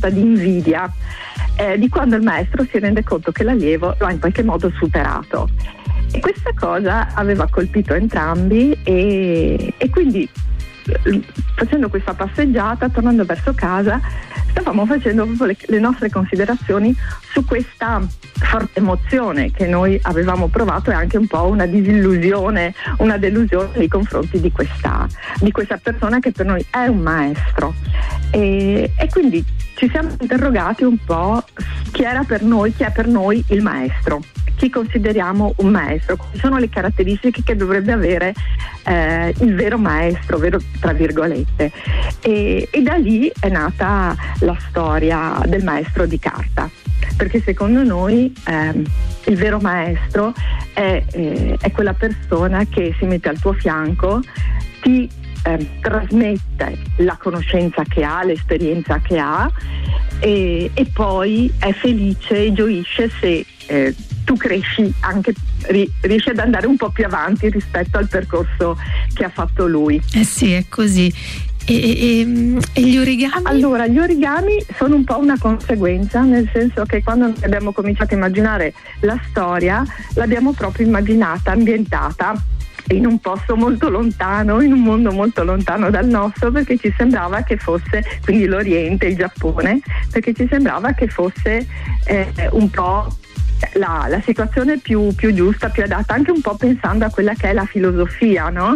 sorta di invidia di quando il maestro si rende conto che l'allievo lo ha in qualche modo superato. E questa cosa aveva colpito entrambi e quindi, facendo questa passeggiata, tornando verso casa, stavamo facendo proprio le nostre considerazioni su questa forte emozione che noi avevamo provato e anche un po' una disillusione, una delusione nei confronti di questa persona che per noi è un maestro. E quindi ci siamo interrogati un po' chi è per noi il maestro. Chi consideriamo un maestro, quali sono le caratteristiche che dovrebbe avere il vero maestro, vero tra virgolette, e da lì è nata la storia del maestro di carta, perché secondo noi il vero maestro è quella persona che si mette al tuo fianco, ti trasmette la conoscenza che ha, l'esperienza che ha e poi è felice e gioisce se tu cresci, anche riesci ad andare un po' più avanti rispetto al percorso che ha fatto lui. Sì, è così. E gli origami? Allora, gli origami sono un po' una conseguenza, nel senso che quando abbiamo cominciato a immaginare la storia, l'abbiamo proprio immaginata, ambientata in un posto molto lontano, in un mondo molto lontano dal nostro, perché ci sembrava che fosse, quindi l'Oriente, il Giappone, perché ci sembrava che fosse un po' la situazione più giusta, più adatta, anche un po' pensando a quella che è la filosofia, no?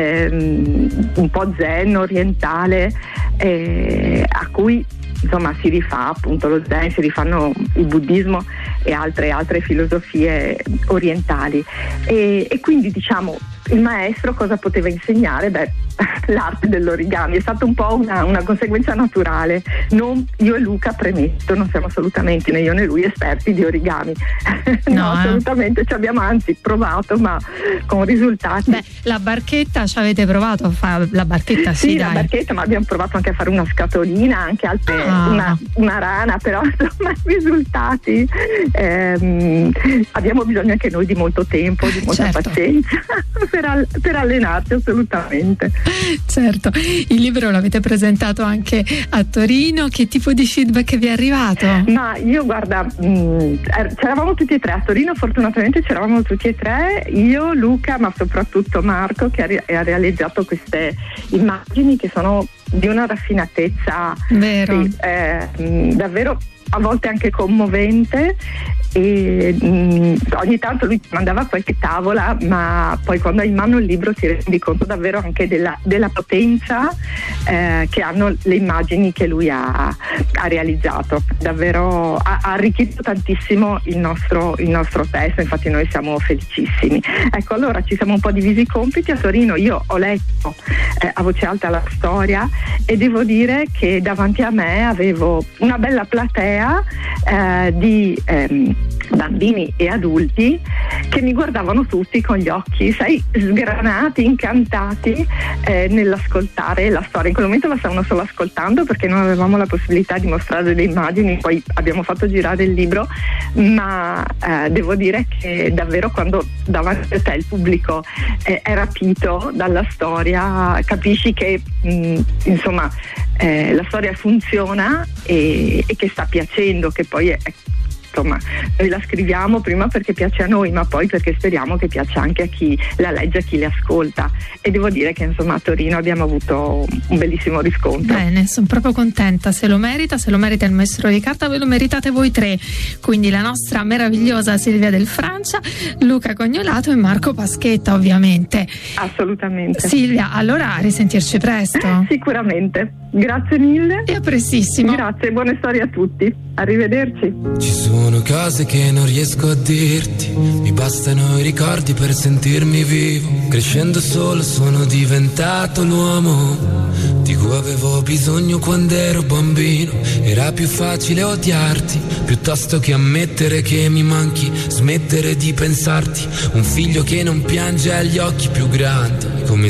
Un po' zen, orientale, a cui insomma si rifà appunto lo zen, si rifanno il buddismo e altre filosofie orientali, e quindi diciamo il maestro cosa poteva insegnare? L'arte dell'origami è stata un po' una conseguenza naturale. Io e Luca, premetto, non siamo assolutamente né io né lui esperti di origami. No, assolutamente, ci abbiamo anzi provato, ma con risultati. La barchetta, ci avete provato a fare la barchetta? Sì, la barchetta, ma abbiamo provato anche a fare una scatolina, anche altre, una rana, però insomma i risultati abbiamo bisogno anche noi di molto tempo, di molta pazienza per allenarci, assolutamente. Certo, il libro l'avete presentato anche a Torino, che tipo di feedback vi è arrivato? Ma io guarda, c'eravamo tutti e tre a Torino, fortunatamente c'eravamo tutti e tre, io, Luca, ma soprattutto Marco, che ha realizzato queste immagini che sono di una raffinatezza davvero a volte anche commovente, e ogni tanto lui ti mandava qualche tavola, ma poi quando hai in mano il libro ti rendi conto davvero anche della potenza che hanno le immagini che lui ha realizzato. Davvero ha arricchito tantissimo il nostro testo, infatti noi siamo felicissimi. Ecco, allora ci siamo un po' divisi i compiti. A Torino io ho letto a voce alta la storia e devo dire che davanti a me avevo una bella platea di bambini e adulti che mi guardavano tutti con gli occhi, sgranati, incantati nell'ascoltare la storia. In quel momento la stavano solo ascoltando perché non avevamo la possibilità di mostrare le immagini, poi abbiamo fatto girare il libro, ma devo dire che davvero quando davanti a te il pubblico è rapito dalla storia, capisci che insomma la storia funziona e che sta piacendo, che poi insomma noi la scriviamo prima perché piace a noi, ma poi perché speriamo che piaccia anche a chi la legge, a chi le ascolta, e devo dire che insomma a Torino abbiamo avuto un bellissimo riscontro. Bene, sono proprio contenta, se lo merita il maestro di carta, ve lo meritate voi tre, quindi la nostra meravigliosa Silvia Del Francia, Luca Cognolato e Marco Paschetta, ovviamente. Assolutamente. Silvia, allora a risentirci presto. Sicuramente, grazie mille e a prestissimo. Grazie, buone storie a tutti, arrivederci. Ci sono cose che non riesco a dirti, mi bastano i ricordi per sentirmi vivo. Crescendo solo sono diventato l'uomo di cui avevo bisogno quando ero bambino. Era più facile odiarti piuttosto che ammettere che mi manchi, smettere di pensarti. Un figlio che non piange ha gli occhi più grandi, come